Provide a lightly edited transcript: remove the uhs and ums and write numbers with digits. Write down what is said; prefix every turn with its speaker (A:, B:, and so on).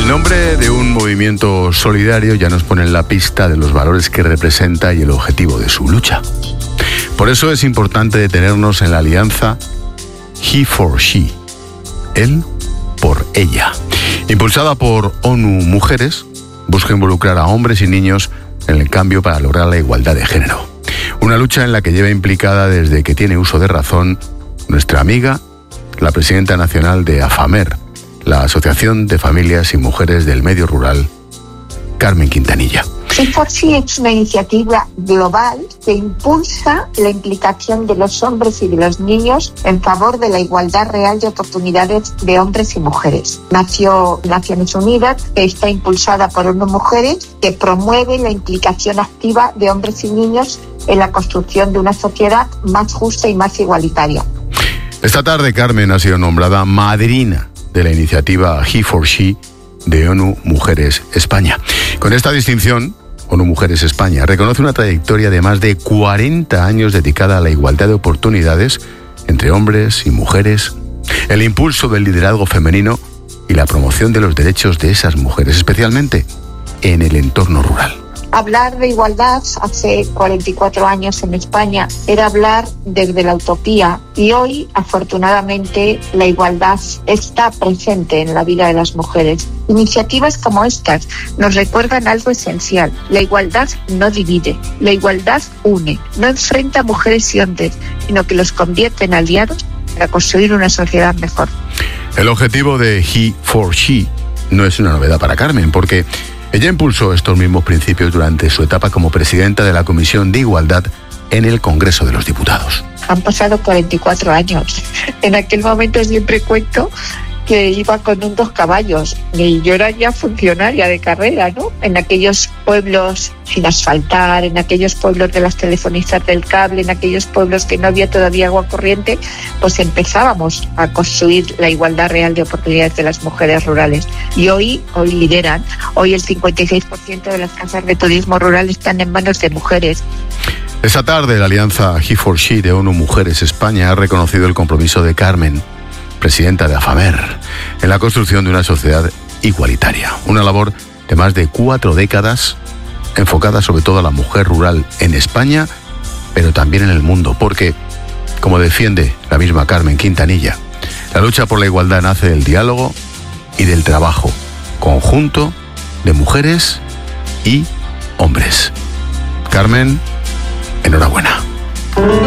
A: El nombre de un movimiento solidario ya nos pone en la pista de los valores que representa y el objetivo de su lucha. Por eso es importante detenernos en la alianza He for She, él por ella. Impulsada por ONU Mujeres, busca involucrar a hombres y niños en el cambio para lograr la igualdad de género. Una lucha en la que lleva implicada desde que tiene uso de razón nuestra amiga, la presidenta nacional de AFAMER, la Asociación de Familias y Mujeres del Medio Rural, Carmen Quintanilla.
B: He for She es una iniciativa global que impulsa la implicación de los hombres y de los niños en favor de la igualdad real de oportunidades de hombres y mujeres. Nació en Naciones Unidas, que está impulsada por ONU Mujeres, que promueve la implicación activa de hombres y niños en la construcción de una sociedad más justa y más igualitaria.
A: Esta tarde Carmen ha sido nombrada madrina de la iniciativa He for She de ONU Mujeres España. Con esta distinción, ONU Mujeres España reconoce una trayectoria de más de 40 años dedicada a la igualdad de oportunidades entre hombres y mujeres, el impulso del liderazgo femenino y la promoción de los derechos de esas mujeres, especialmente en el entorno rural.
B: Hablar de igualdad hace 44 años en España era hablar desde la utopía y hoy, afortunadamente, la igualdad está presente en la vida de las mujeres. Iniciativas como estas nos recuerdan algo esencial. La igualdad no divide, la igualdad une, no enfrenta a mujeres y hombres, sino que los convierte en aliados para construir una sociedad mejor.
A: El objetivo de He for She no es una novedad para Carmen, porque ella impulsó estos mismos principios durante su etapa como presidenta de la Comisión de Igualdad en el Congreso de los Diputados.
B: Han pasado 44 años. En aquel momento siempre cuento que iba con un 2 caballos y yo era ya funcionaria de carrera, ¿no? En aquellos pueblos sin asfaltar, en aquellos pueblos de las telefonistas del cable, en aquellos pueblos que no había todavía agua corriente, pues empezábamos a construir la igualdad real de oportunidades de las mujeres rurales. Y hoy lideran. Hoy el 56% de las casas de turismo rural están en manos de mujeres.
A: Esta tarde la alianza He for She de ONU Mujeres España ha reconocido el compromiso de Carmen, presidenta de AFAMER, en la construcción de una sociedad igualitaria. Una labor de más de 4 décadas, enfocada sobre todo a la mujer rural en España, pero también en el mundo, porque, como defiende la misma Carmen Quintanilla, la lucha por la igualdad nace del diálogo y del trabajo conjunto de mujeres y hombres. Carmen, enhorabuena.